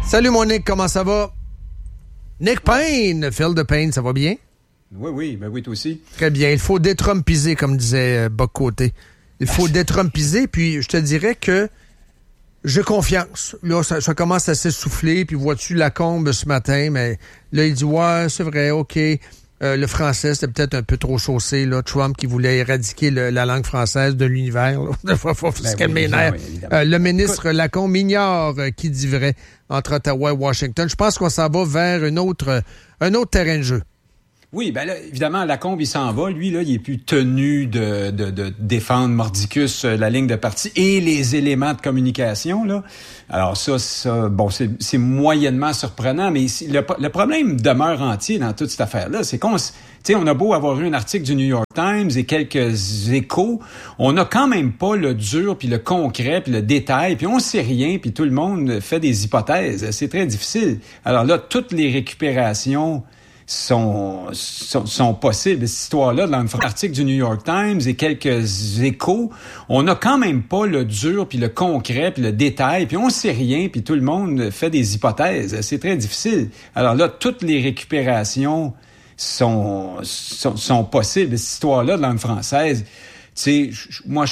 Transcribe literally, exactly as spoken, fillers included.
Salut mon Nick, comment ça va? Nick Payne, Phil de Payne, ça va bien? Oui, oui, ben oui, toi aussi. Très bien. Il faut détrumpiser, comme disait euh, Boc Côté. Il faut détrumpiser, puis je te dirais que j'ai confiance. Là, ça, ça commence à s'essouffler, puis vois-tu Lacombe ce matin, mais là, il dit, ouais, c'est vrai, OK. Euh, le français, c'était peut-être un peu trop chaussé, là. Trump qui voulait éradiquer le, la langue française de l'univers, là. Il faut, faut se calmer les nerfs. Euh, le ministre Écoute. Lacombe ignore euh, qui dit vrai entre Ottawa et Washington. Je pense qu'on s'en va vers une autre, euh, un autre terrain de jeu. Oui, ben là, évidemment, Lacombe, il s'en va. Lui, là, il est plus tenu de, de, de défendre mordicus la ligne de parti et les éléments de communication, là. Alors ça, ça bon, c'est, c'est moyennement surprenant, mais le, le problème demeure entier dans toute cette affaire-là. C'est qu'on, tu sais, on a beau avoir eu un article du New York Times et quelques échos, on n'a quand même pas le dur, puis le concret, puis le détail, puis on sait rien, puis tout le monde fait des hypothèses. C'est très difficile. Alors là, toutes les récupérations sont, sont, sont possibles. Cette histoire-là, dans l'article du New York Times et quelques échos, on n'a quand même pas le dur, puis le concret, puis le détail, puis on sait rien, puis tout le monde fait des hypothèses. C'est très difficile. Alors là, toutes les récupérations sont, sont, sont possibles. Cette histoire-là, de langue française, tu sais, moi,